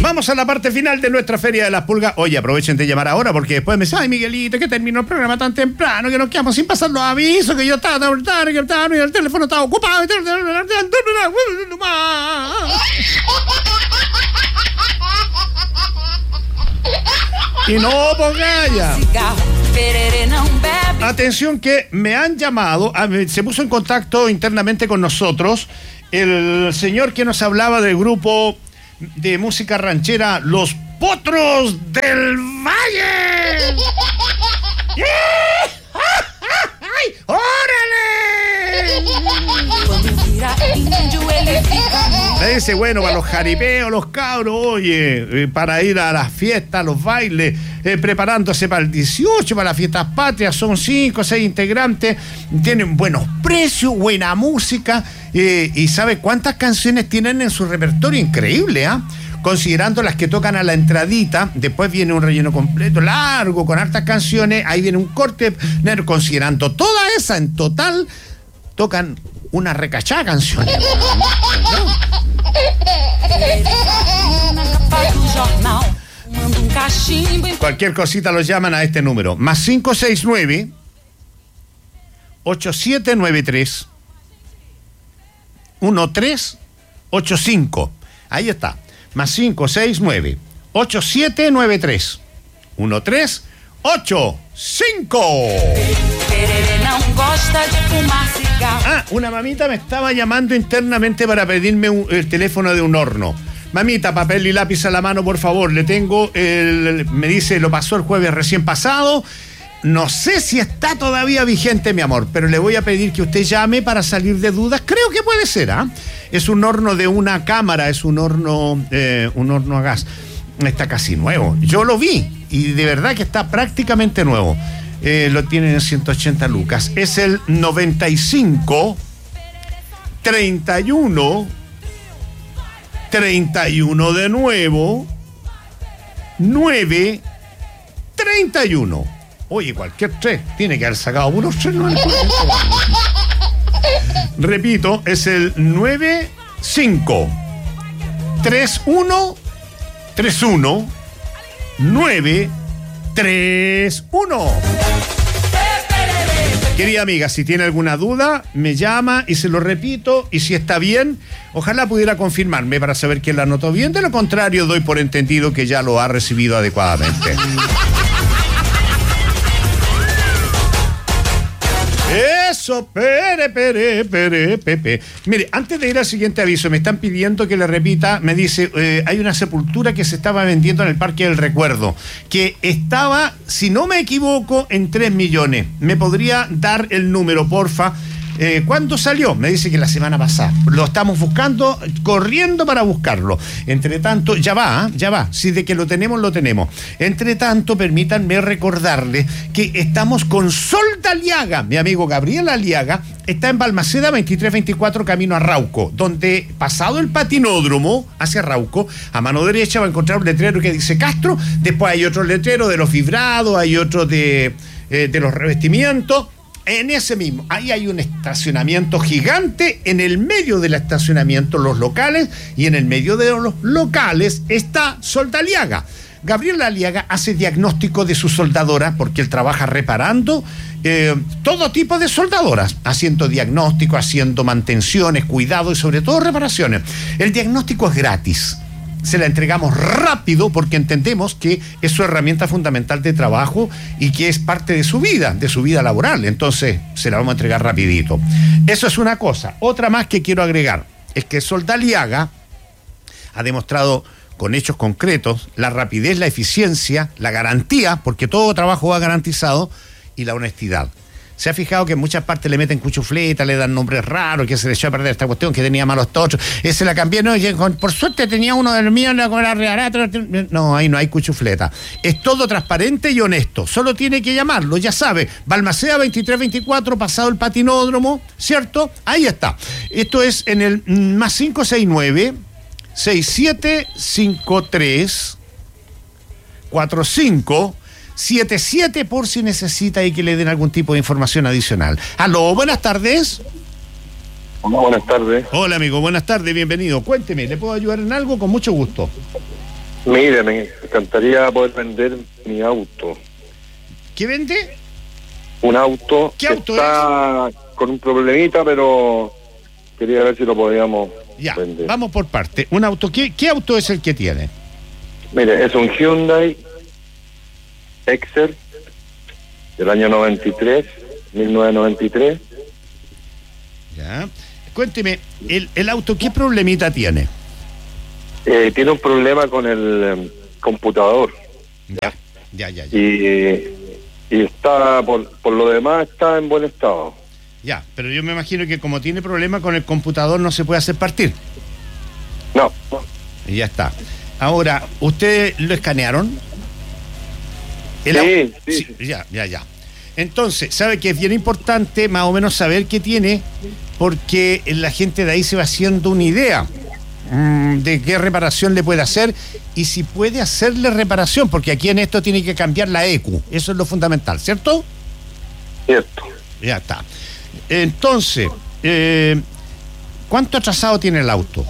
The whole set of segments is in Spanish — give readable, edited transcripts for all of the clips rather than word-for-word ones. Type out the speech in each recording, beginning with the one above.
Vamos a la parte final de nuestra Feria de las Pulgas. Oye, aprovechen de llamar ahora porque después me dicen, ay, Miguelito, que terminó el programa tan temprano, que nos quedamos sin pasar los avisos, que yo estaba tan tarde, que el teléfono estaba ocupado. Y no pongaya. Atención que me han llamado, se puso en contacto internamente con nosotros el señor que nos hablaba del grupo de música ranchera Los Potros del Valle. ¡Ay! ¡Órale! Me dice, bueno, para los jaripeos, los cabros, oye, para ir a las fiestas, a los bailes, preparándose para el 18, para las fiestas patrias, son 5 o 6 integrantes, tienen buenos precios, buena música, y ¿sabe cuántas canciones tienen en su repertorio? Increíble, ¿ah? Considerando las que tocan a la entradita, después viene un relleno completo, largo, con hartas canciones, ahí viene un corte, considerando toda esa en total, tocan una recachada canción. Cualquier cosita los llaman a este número, más 569 8793 1385. Ahí está. Más 569 8793 1385. Una mamita me estaba llamando internamente para pedirme el teléfono de un horno. Mamita, papel y lápiz a la mano, por favor. Le tengo me dice, lo pasó el jueves recién pasado. No sé si está todavía vigente, mi amor, pero le voy a pedir que usted llame para salir de dudas. Creo que puede ser, ¿ah? Es un horno de una cámara, es un horno a gas. Está casi nuevo. Yo lo vi y de verdad que está prácticamente nuevo. Lo tienen en 180 lucas. Es el 95 31 31 de nuevo 9 31. Oye, cualquier 3 tiene que haber sacado unos 3, ¿no? Repito, es el 95 31 31 9 31. Querida amiga, si tiene alguna duda, me llama y se lo repito, y si está bien, ojalá pudiera confirmarme para saber que la anotó bien. De lo contrario, doy por entendido que ya lo ha recibido adecuadamente. Eso, pepe. Mire, antes de ir al siguiente aviso, me están pidiendo que le repita, me dice, hay una sepultura que se estaba vendiendo en el Parque del Recuerdo, que estaba, si no me equivoco, en 3 millones. ¿Me podría dar el número, porfa? ¿Cuándo salió? Me dice que la semana pasada. Lo estamos buscando, corriendo para buscarlo. Entre tanto, ya va. Si de que lo tenemos, lo tenemos. Entre tanto, permítanme recordarles que estamos con Sol de Aliaga. Mi amigo Gabriel Aliaga está en Balmaceda 2324 camino a Rauco, donde pasado el patinódromo hacia Rauco, a mano derecha va a encontrar un letrero que dice Castro. Después hay otro letrero de los vibrados, hay otro de los revestimientos. En ese mismo, ahí hay un estacionamiento gigante, en el medio del estacionamiento los locales, y en el medio de los locales está Sol de Aliaga. Gabriel Aliaga hace diagnóstico de su soldadora, porque él trabaja reparando todo tipo de soldadoras, haciendo diagnóstico, haciendo mantenciones, cuidado y sobre todo reparaciones. El diagnóstico es gratis. Se la entregamos rápido porque entendemos que es su herramienta fundamental de trabajo y que es parte de su vida laboral. Entonces, se la vamos a entregar rapidito. Eso es una cosa. Otra más que quiero agregar es que Sol de Aliaga ha demostrado con hechos concretos la rapidez, la eficiencia, la garantía, porque todo trabajo va garantizado, y la honestidad. Se ha fijado que en muchas partes le meten cuchufleta, le dan nombres raros, que se le echó a perder esta cuestión, que tenía malos tochos. Se la cambié, no, por suerte tenía uno de los míos, no, ahí no hay cuchufleta. Es todo transparente y honesto. Solo tiene que llamarlo, ya sabe. Balmaceda 2324, pasado el patinódromo, ¿cierto? Ahí está. Esto es en el más 569 6753 45 77 por si necesita y que le den algún tipo de información adicional. Aló, buenas tardes. Hola, buenas tardes. Hola, amigo, buenas tardes, bienvenido. Cuénteme, ¿le puedo ayudar en algo? Con mucho gusto. Mire, me encantaría poder vender mi auto. ¿Qué vende? Un auto. ¿Qué auto está con un problemita, pero quería ver si lo podíamos vender. Vamos por parte. Un auto. ¿Qué auto es el que tiene? Mire, es un Hyundai Excel del año 1993. Ya. Cuénteme, el auto, ¿qué problemita tiene? Tiene un problema con el computador. Ya. Y está, por lo demás, está en buen estado. Ya, pero yo me imagino que como tiene problema con el computador no se puede hacer partir. No. Y ya está. Ahora, ¿ustedes lo escanearon? Sí. Ya. Entonces, sabe que es bien importante más o menos saber qué tiene, porque la gente de ahí se va haciendo una idea de qué reparación le puede hacer y si puede hacerle reparación, porque aquí en esto tiene que cambiar la ECU. Eso es lo fundamental, ¿cierto? Cierto. Ya está. Entonces, ¿cuánto atrasado tiene el auto?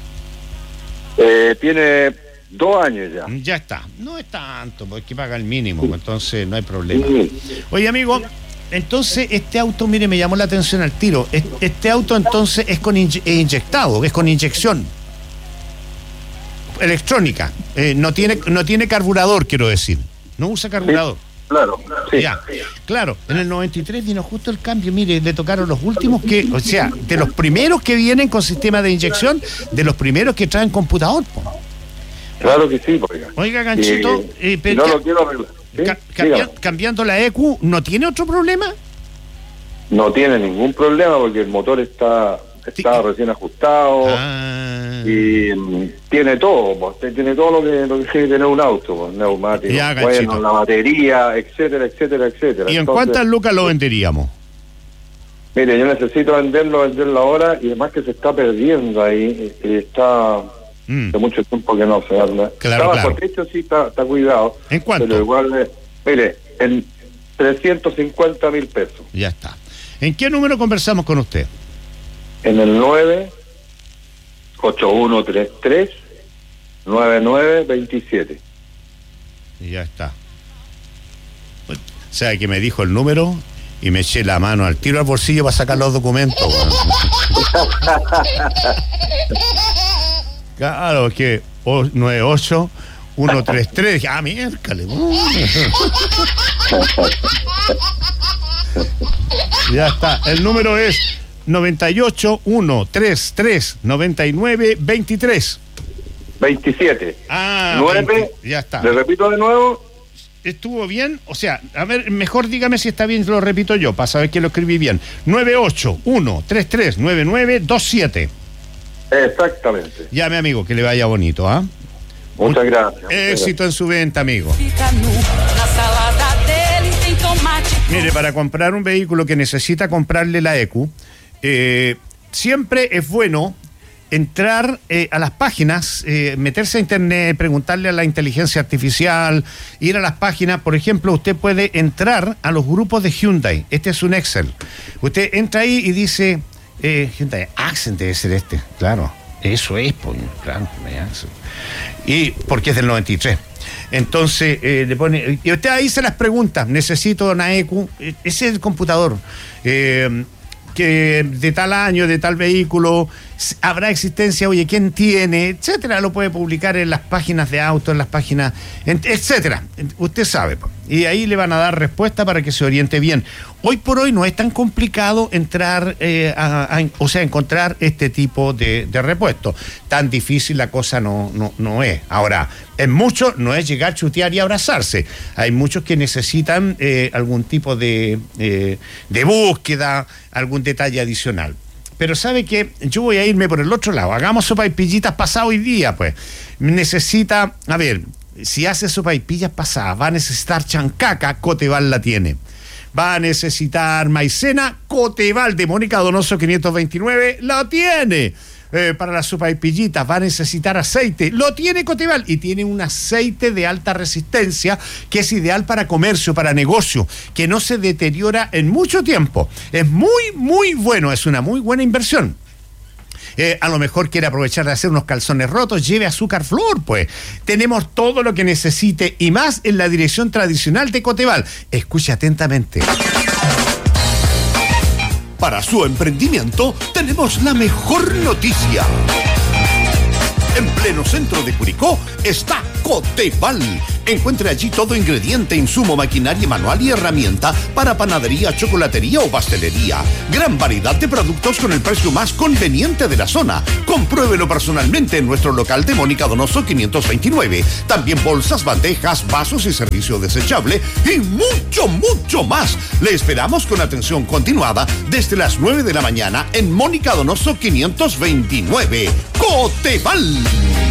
Tiene 2 años ya. Ya está. No es tanto, porque paga el mínimo, entonces no hay problema. Oye, amigo, entonces este auto, mire, me llamó la atención al tiro. Este auto entonces es con inyectado, es con inyección electrónica. No tiene carburador, quiero decir. No usa carburador. Sí, claro, sí. Ya, claro. En el 93 vino justo el cambio. Mire, le tocaron los últimos o sea, de los primeros que vienen con sistema de inyección, de los primeros que traen computador, po. Claro que sí, Oiga, Ganchito, no lo quiero arreglar. ¿Sí? Cambiando la ECU, ¿no tiene otro problema? No tiene ningún problema porque el motor está recién ajustado y tiene todo, tiene todo lo que tiene tener un auto, neumático, bueno, la batería, etcétera. ¿Y en cuántas lucas lo venderíamos? Mire, yo necesito venderlo ahora y además que se está perdiendo ahí, está hace mucho tiempo que no se anda. Claro. Por hecho sí está cuidado. ¿En cuánto? Pero igual, mire, en 350.000 pesos. Ya está. ¿En qué número conversamos con usted? En el 98133-9927. Ya está. O sea, que me dijo el número y me eché la mano al tiro al bolsillo para sacar los documentos. Claro, que 98133. Ah, miércoles. Ya está. El número es 981339923. 27. 9. Ya está. Le repito de nuevo. ¿Estuvo bien? O sea, a ver, mejor dígame si está bien, lo repito yo, para saber que lo escribí bien. 981339927. Exactamente. Ya, mi amigo, que le vaya bonito, ¿ah? Muchas gracias. Éxito en su venta, amigo. Mire, para comprar un vehículo que necesita comprarle la ECU, siempre es bueno entrar a las páginas, meterse a internet, preguntarle a la inteligencia artificial, ir a las páginas. Por ejemplo, usted puede entrar a los grupos de Hyundai. Este es un Excel. Usted entra ahí y dice, Hyundai Accent debe ser este. Claro, eso es, pues, claro, y porque es del 93. Entonces le pone, y usted ahí se las pregunta, necesito una ECU, ese es el computador, que de tal año, de tal vehículo, habrá existencia, oye, ¿quién tiene? Etcétera, lo puede publicar en las páginas de autos, en las páginas, etcétera. Usted sabe, y ahí le van a dar respuesta para que se oriente bien. Hoy por hoy no es tan complicado entrar, encontrar este tipo de repuestos. Tan difícil la cosa no es. Ahora, en muchos no es llegar, chutear y abrazarse. Hay muchos que necesitan algún tipo de búsqueda, algún detalle adicional. Pero sabe que yo voy a irme por el otro lado. Hagamos sopaipillitas pasadas hoy día, pues. Necesita, a ver, si hace sopaipillas pasadas, va a necesitar chancaca, Coteval la tiene. Va a necesitar maicena, Coteval de Mónica Donoso 529, la tiene. Para las sopaipillitas va a necesitar aceite, lo tiene Coteval, y tiene un aceite de alta resistencia que es ideal para comercio, para negocio, que no se deteriora en mucho tiempo. Es muy, muy bueno, es una muy buena inversión. a lo mejor quiere aprovechar de hacer unos calzones rotos, lleve Azúcar Flor, pues. Tenemos todo lo que necesite y más en la dirección tradicional de Coteval. Escuche atentamente. Para su emprendimiento tenemos la mejor noticia. En pleno centro de Curicó está Coteval. Encuentre allí todo ingrediente, insumo, maquinaria manual y herramienta para panadería, chocolatería o pastelería. Gran variedad de productos con el precio más conveniente de la zona. Compruébelo personalmente en nuestro local de Mónica Donoso 529. También bolsas, bandejas, vasos y servicio desechable y mucho, mucho más. Le esperamos con atención continuada desde las 9 de la mañana en Mónica Donoso 529. Coteval.